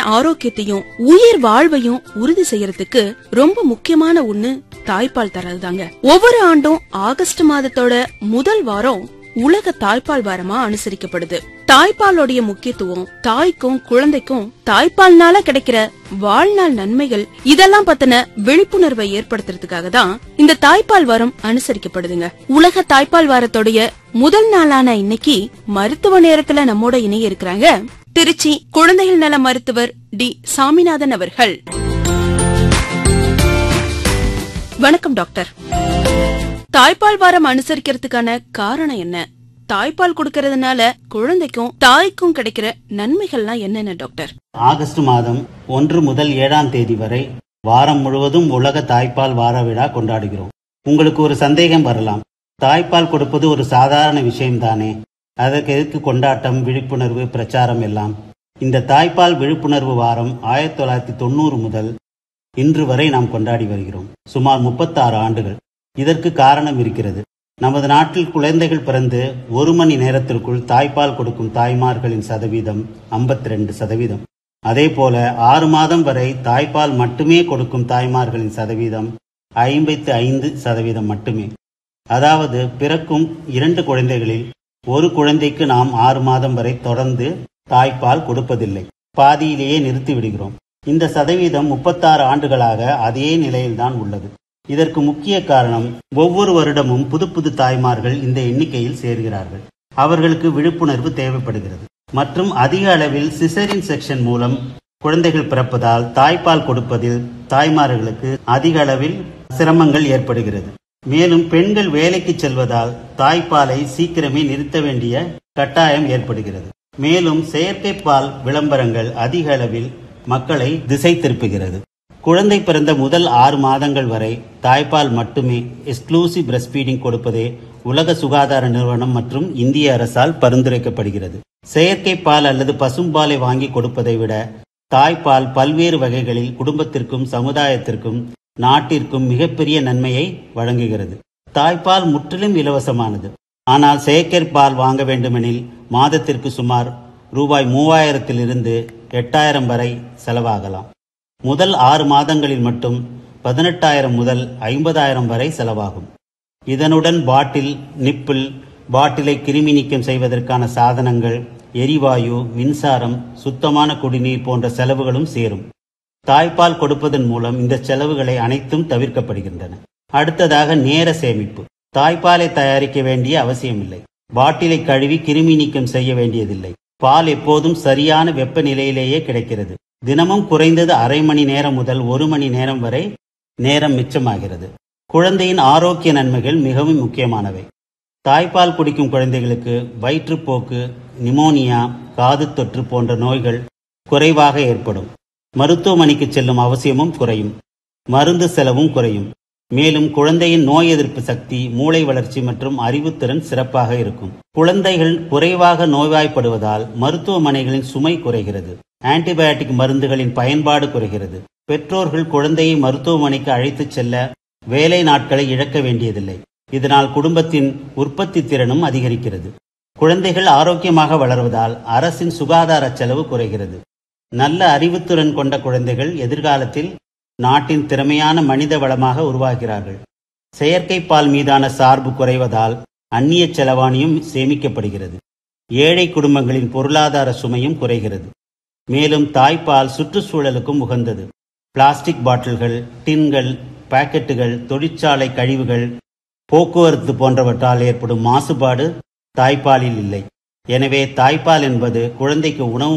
ஆரோக்கியத்தையும் உயிர் வாழ்வையும் உறுதி செய்யறதுக்கு ரொம்ப முக்கியமான ஒண்ணு தாய்ப்பால் தரதுதாங்க. ஒவ்வொரு ஆண்டும் ஆகஸ்ட் மாதத்தோட முதல் வாரம் உலக தாய்ப்பால் வாரமா அனுசரிக்கப்படுது. தாய்ப்பாலோடைய முக்கியத்துவம், தாய்க்கும் குழந்தைக்கும் தாய்ப்பால்னால கிடைக்கிற வாழ்நாள் நன்மைகள், இதெல்லாம் பத்தின விழிப்புணர்வை ஏற்படுத்துறதுக்காக தான் இந்த தாய்ப்பால் வாரம் அனுசரிக்கப்படுதுங்க. உலக தாய்ப்பால் வாரத்தோடைய முதல் நாளான இன்னைக்கு மருத்துவ நேரத்துல நம்மோட இணைய இருக்கிறாங்க திருச்சி குழந்தைகள் நல மருத்துவர் டி சாமிநாதன் அவர்கள். வணக்கம் டாக்டர். தாய்ப்பால் வாரம் அனுசரிக்கிறதுக்கான காரணம் என்ன? தாய்ப்பால் கொடுக்கறதுனால குழந்தைக்கும் தாய்க்கும் கிடைக்கிற நன்மைகள்லாம் என்னென்ன டாக்டர்? ஆகஸ்ட் மாதம் 1 முதல் 7ஆம் தேதி வரை வாரம் முழுவதும் உலக தாய்ப்பால் வார விழா கொண்டாடுகிறோம். உங்களுக்கு ஒரு சந்தேகம் வரலாம், தாய்ப்பால் கொடுப்பது ஒரு சாதாரண விஷயம்தானே, அதற்கு எதுக்கு கொண்டாட்டம், விழிப்புணர்வு, பிரச்சாரம் எல்லாம்? இந்த தாய்ப்பால் விழிப்புணர்வு வாரம் 1990 முதல் இன்று வரை நாம் கொண்டாடி வருகிறோம். சுமார் 36 ஆண்டுகள். இதற்கு காரணம் இருக்கிறது. நமது நாட்டில் குழந்தைகள் பிறந்து 1 மணி நேரத்திற்குள் தாய்ப்பால் கொடுக்கும் தாய்மார்களின் சதவீதம் 52%. அதே போல 6 மாதம் வரை தாய்ப்பால் மட்டுமே கொடுக்கும் தாய்மார்களின் சதவீதம் 55% மட்டுமே. அதாவது பிறக்கும் 2 குழந்தைகளில் ஒரு குழந்தைக்கு நாம் 6 மாதம் வரை தொடர்ந்து தாய்ப்பால் கொடுப்பதில்லை, பாதியிலேயே நிறுத்தி விடுகிறோம். இந்த சதவீதம் 36 ஆண்டுகளாக அதே நிலையில்தான் உள்ளது. இதற்கு முக்கிய காரணம், ஒவ்வொரு வருடமும் புது புது தாய்மார்கள் இந்த எண்ணிக்கையில் சேர்கிறார்கள். அவர்களுக்கு விழிப்புணர்வு தேவைப்படுகிறது. மற்றும் அதிக அளவில் சிசேரியன் செக்ஷன் மூலம் குழந்தைகள் பிறப்பதால் தாய்ப்பால் கொடுப்பதில் தாய்மார்களுக்கு அதிக அளவில் சிரமங்கள் ஏற்படுகிறது. மேலும் பெண்கள் வேலைக்கு செல்வதால் தாய்ப்பாலை சீக்கிரமே நிறுத்த வேண்டிய கட்டாயம் ஏற்படுகிறது. மேலும் செயற்கைப்பால் விளம்பரங்கள் அதிக அளவில் மக்களை திசை திருப்புகிறது. குழந்தை பிறந்த முதல் 6 மாதங்கள் வரை தாய்ப்பால் மட்டுமே, எக்ஸ்க்ளூசிவ் பிரஸ்ட் ஃபீடிங் கொடுப்பதே உலக சுகாதார நிறுவனம் மற்றும் இந்திய அரசால் பரிந்துரைக்கப்படுகிறது. செயற்கை பால் அல்லது பசும்பாலை வாங்கி கொடுப்பதை விட தாய்ப்பால் பல்வேறு வகைகளில் குடும்பத்திற்கும் சமுதாயத்திற்கும் நாட்டிற்கும் மிகப்பெரிய நன்மையை வழங்குகிறது. தாய்ப்பால் முற்றிலும் இலவசமானது. ஆனால் செயற்கை பால் வாங்க வேண்டுமெனில் மாதத்திற்கு சுமார் ரூபாய் 3000 8,000 வரை செலவாகலாம். முதல் 6 மாதங்களில் மட்டும் 18,000 முதல் 50,000 வரை செலவாகும். இதனுடன் பாட்டில், நிப்பிள், பாட்டிலை கிருமி நீக்கம் செய்வதற்கான சாதனங்கள், எரிவாயு, மின்சாரம், சுத்தமான குடிநீர் போன்ற செலவுகளும் சேரும். தாய்ப்பால் கொடுப்பதன் மூலம் இந்த செலவுகளை அனைத்தும் தவிர்க்கப்படுகின்றன. அடுத்ததாக நேர சேமிப்பு. தாய்ப்பாலை தயாரிக்க வேண்டிய அவசியமில்லை. பாட்டிலை கழுவி கிருமி நீக்கம் செய்ய வேண்டியதில்லை. பால் எப்போதும் சரியான வெப்பநிலையிலேயே கிடைக்கிறது. தினமும் குறைந்தது அரை மணி நேரம் முதல் 1 மணி நேரம் வரை நேரம் மிச்சமாகிறது. குழந்தையின் ஆரோக்கிய நன்மைகள் மிகவும் முக்கியமானவை. தாய்ப்பால் குடிக்கும் குழந்தைகளுக்கு வயிற்றுப்போக்கு, நிமோனியா, காது தொற்று போன்ற நோய்கள் குறைவாக ஏற்படும். மருத்துவமனைக்கு செல்லும் அவசியமும் குறையும். மருந்து செலவும் குறையும். மேலும் குழந்தையின் நோய் எதிர்ப்பு சக்தி, மூளை வளர்ச்சி மற்றும் அறிவுத்திறன் சிறப்பாக இருக்கும். குழந்தைகள் குறைவாக நோய்வாய்ப்படுவதால் மருத்துவமனைகளின் சுமை குறைகிறது. ஆன்டிபயோட்டிக் மருந்துகளின் பயன்பாடு குறைகிறது. பெற்றோர்கள் குழந்தையை மருத்துவமனைக்கு அழைத்துச் செல்ல வேலை நாட்களை இழக்க வேண்டியதில்லை. இதனால் குடும்பத்தின் உற்பத்தி திறனும் அதிகரிக்கிறது. குழந்தைகள் ஆரோக்கியமாக வளர்வதால் அரசின் சுகாதார செலவு குறைகிறது. நல்ல அறிவுத்திறன் கொண்ட குழந்தைகள் எதிர்காலத்தில் நாட்டின் திறமையான மனித வளமாக உருவாகிறார்கள். செயற்கை பால் மீதான சார்பு குறைவதால் அந்நிய செலவாணியும் சேமிக்கப்படுகிறது. ஏழை குடும்பங்களின் பொருளாதார சுமையும் குறைகிறது. மேலும் தாய்ப்பால் சுற்றுச்சூழலுக்கும் உகந்தது. பிளாஸ்டிக் பாட்டில்கள், டின்கள், பாக்கெட்டுகள், தொழிற்சாலை கழிவுகள், போக்குவரத்து போன்றவற்றால் ஏற்படும் மாசுபாடு தாய்ப்பாலில் இல்லை. எனவே தாய்ப்பால் என்பது குழந்தைக்கு உணவு